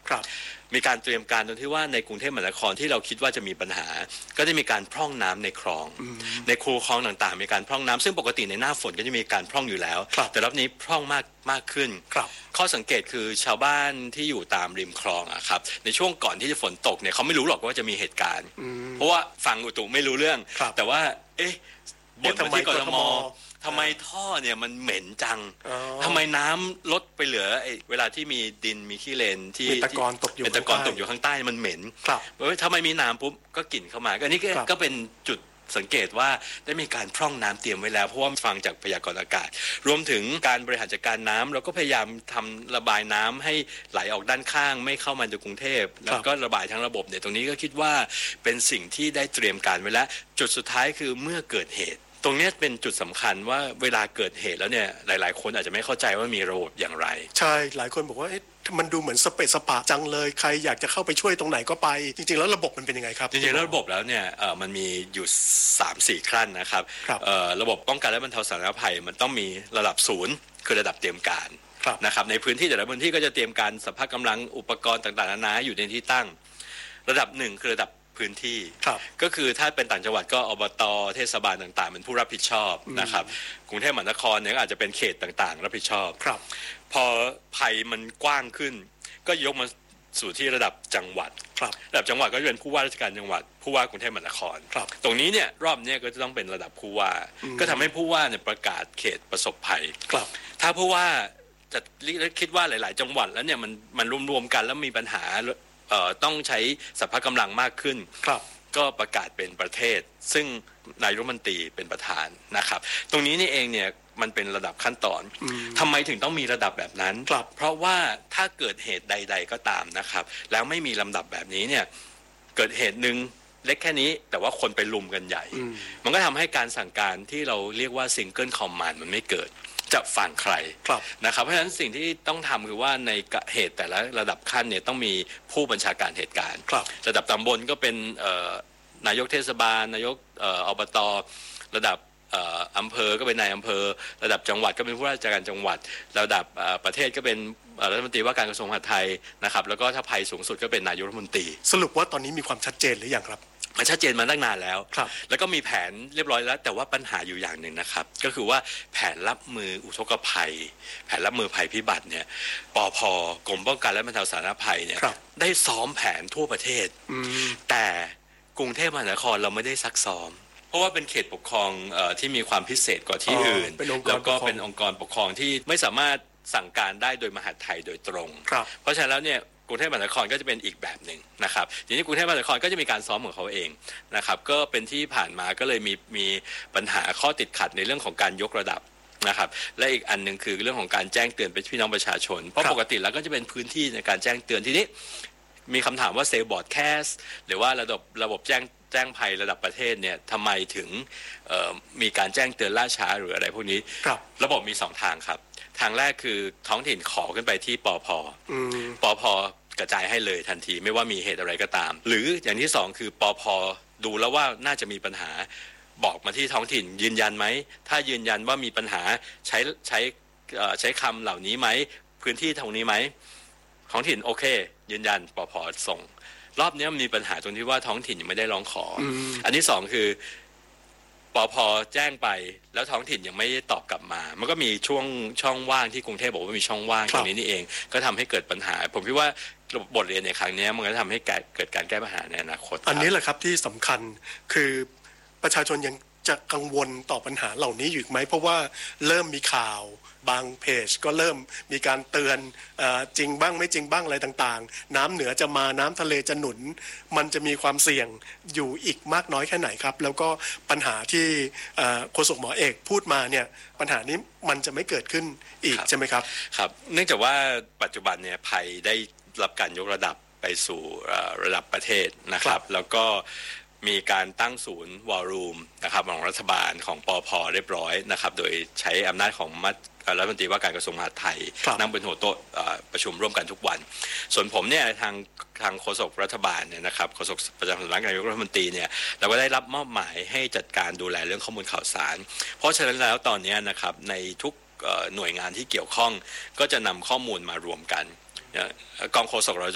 มีการเตรียมการตรงที่ว่าในกรุงเทพมหานครที่เราคิดว่าจะมีปัญหาก็ได้มีการพร่องน้ำในคลองในคูคลองต่างๆมีการพร่องน้ำซึ่งปกติในหน้าฝนก็จะมีการพร่องอยู่แล้วแต่รอบนี้พร่องมากขึ้นข้อสังเกตคือชาวบ้านที่อยู่ตามริมคลองอะครับในช่วงก่อนที่จะฝนตกเนี่ยเขาไม่รู้หรอกว่าจะมีเหตุการณ์เพราะว่าฟังอุตุไม่รู้เรื่องแต่ว่าบ่นมาที่กทมทำไมท่อเนี่ยมันเหม็นจังทำไมน้ำลดไปเหลือเวลาที่มีดินมีขี้เลนที่เป็นตะกอนตกอยู่ข้างใต้มันเหม็นทำไมมีน้ำปุ๊บก็กลิ่นเข้ามาอันนี้ก็เป็นจุดสังเกตว่าได้มีการพร่องน้ำเตรียมไว้แล้วเพราะว่าฟังจากพยากรณ์อากาศรวมถึงการบริหารจัดการน้ำเราก็พยายามทำระบายน้ำให้ไหลออกด้านข้างไม่เข้ามาในกรุงเทพแล้วก็ระบายทั้งระบบเนี่ยตรงนี้ก็คิดว่าเป็นสิ่งที่ได้เตรียมการไว้แล้วจุดสุดท้ายคือเมื่อเกิดเหตุตรงนี้เป็นจุดสำคัญว่าเวลาเกิดเหตุแล้วเนี่ยหลายๆคนอาจจะไม่เข้าใจว่ามีระบบอย่างไรใช่หลายคนบอกว่ามันดูเหมือนสเปะสปะจังเลยใครอยากจะเข้าไปช่วยตรงไหนก็ไปจริงๆแล้วระบบมันเป็นยังไงครับจริงๆแล้วระบบแล้วเนี่ยมันมีอยู่ 3-4 ขั้นนะครับระบบป้องกันและบรรเทาสาธารณภัยมันต้องมีระดับ0คือระดับเตรียมการนะครับในพื้นที่แต่ละพื้นที่ก็จะเตรียมการสภาพกำลังอุปกรณ์ต่างๆนานาอยู่ในที่ตั้งระดับ1คือระดับพื้นที่ก็คือถ้าเป็นต่างจังหวัดก็อบต.เทศบาลต่างๆเป็นผู้รับผิดชอบนะครับกรุงเทพมหานครเนี่ยก็อาจจะเป็นเขตต่างๆรับผิดชอบพอภัยมันกว้างขึ้นก็ยกมาสู่ที่ระดับจังหวัดระดับจังหวัดก็จะเป็นผู้ว่าราชการจังหวัดผู้ว่ากรุงเทพมหานครตรงนี้เนี่ยรอบนี้ก็จะต้องเป็นระดับผู้ว่าก็ทำให้ผู้ว่าเนี่ยประกาศเขตประสบภัยถ้าผู้ว่าจะคิดว่าหลายๆจังหวัดแล้วเนี่ยมันรวมๆกันแล้วมีปัญหาต้องใช้สรรพกำลังมากขึ้นก็ประกาศเป็นประเทศซึ่งนายรัฐมนตรีเป็นประธานนะครับตรงนี้นี่เองเนี่ยมันเป็นระดับขั้นตอนทำไมถึงต้องมีระดับแบบนั้นเพราะว่าถ้าเกิดเหตุใดๆก็ตามนะครับแล้วไม่มีลำดับแบบนี้เนี่ยเกิดเหตุหนึ่งเล็กแค่นี้แต่ว่าคนไปลุมกันใหญ่มันก็ทำให้การสั่งการที่เราเรียกว่าซิงเกิลคอมมานด์มันไม่เกิดจะฝั่งใครนะครับเพราะฉะนั้นสิ่งที่ต้องทำคือว่าในเหตุแต่ละระดับขั้นเนี่ยต้องมีผู้บัญชาการเหตุการณ์ระดับตำบลก็เป็นนายกเทศบาลนายกอบต.ระดับอำเภอก็เป็นนายอำเภอระดับจังหวัดก็เป็นผู้ว่าราชการจังหวัดระดับประเทศก็เป็นรัฐมนตรีว่าการกระทรวงมหาดไทยนะครับแล้วก็ถ้าภัยสูงสุดก็เป็นนายกรัฐมนตรีสรุปว่าตอนนี้มีความชัดเจนหรือยังครับมันชัดเจนมาตั้งนานแล้วแล้วก็มีแผนเรียบร้อยแล้วแต่ว่าปัญหาอยู่อย่างหนึ่งนะครับก็คือว่าแผนรับมืออุทกภัยแผนรับมือภัยพิบัติเนี่ยปภ.กรมป้องกันและบรรเทาสาธารณภัยเนี่ยได้ซ้อมแผนทั่วประเทศแต่กรุงเทพมหานครเราไม่ได้ซักซ้อมเพราะว่าเป็นเขตปกครองที่มีความพิเศษกว่าที่อื่นแล้วก็เป็นองค์กรปกครองที่ไม่สามารถสั่งการได้โดยมหาดไทยโดยตรงเพราะฉะนั้นแล้วเนี่ยกรุงเทพมหานครก็จะเป็นอีกแบบหนึ่งนะครับทีนี้กรุงเทพมหานครก็จะมีการซ้อมของเขาเองนะครับก็เป็นที่ผ่านมาก็เลยมีปัญหาข้อติดขัดในเรื่องของการยกระดับนะครับและอีกอันนึงคือเรื่องของการแจ้งเตือนไปพี่น้องประชาชนเพราะปกติแล้วก็จะเป็นพื้นที่ในการแจ้งเตือนทีนี้มีคำถามว่าเซลล์บอร์ดแคสหรือว่าระบบแจ้งภัยระดับประเทศเนี่ยทำไมถึงมีการแจ้งเตือนล่าช้าหรืออะไรพวกนี้ระบบมี2ทางครับทางแรกคือท้องถิ่นขอขึ้นไปที่ปภ.กระจายให้เลยทันทีไม่ว่ามีเหตุอะไรก็ตามหรืออย่างที่2คือปภ.ดูแล้วว่าน่าจะมีปัญหาบอกมาที่ท้องถิ่นยืนยันไหมถ้ายืนยันว่ามีปัญหาใช้คำเหล่านี้ไหมพื้นที่ตรงนี้ไหมท้องถิ่นโอเคยืนยันปภ.ส่งรอบนี้มีปัญหาตรงที่ว่าท้องถิ่นยังไม่ได้ร้องขออันที่2คือปภ.แจ้งไปแล้วท้องถิ่นยังไม่ได้ตอบกลับมามันก็มีช่องว่างที่กรุงเทพบอกว่ามีช่องว่างตรงนี้นี่เองก็ทำให้เกิดปัญหาผมคิดว่าบทเรียนในครั้งนี้มันก็ทำให้เกิดการแก้ปัญหาในอนาคตอันนี้แหละครับที่สำคัญคือประชาชนยังจะกังวลต่อปัญหาเหล่านี้อยู่ไหมเพราะว่าเริ่มมีข่าวบางเพจก็เริ่มมีการเตือนจริงบ้างไม่จริงบ้างอะไรต่างๆน้ำเหนือจะมาน้ำทะเลจะหนุนมันจะมีความเสี่ยงอยู่อีกมากน้อยแค่ไหนครับแล้วก็ปัญหาที่โฆษกหมอเอกพูดมาเนี่ยปัญหานี้มันจะไม่เกิดขึ้นอีกใช่ไหมครับครับเนื่องจากว่าปัจจุบันเนี่ยภัยได้รับการยกระดับไปสู่ระดับประเทศนะครับแล้วก็มีการตั้งศูนย์วอลลุ่มนะครับของรัฐบาลของปภ.เรียบร้อยนะครับโดยใช้อำนาจของรัฐมนตรีว่าการกระทรวงมหาดไทยนั่งเป็นหัวโต๊ะประชุมร่วมกันทุกวันส่วนผมเนี่ยทางโฆษกรัฐบาลเนี่ยนะครับโฆษกประจำสำนักนายกรัฐมนตรีเนี่ยเราก็ได้รับมอบหมายให้จัดการดูแลเรื่องข้อมูลข่าวสารเพราะฉะนั้นแล้วตอนนี้นะครับในทุกหน่วยงานที่เกี่ยวข้องก็จะนำข้อมูลมารวมกันกองโฆษกเรา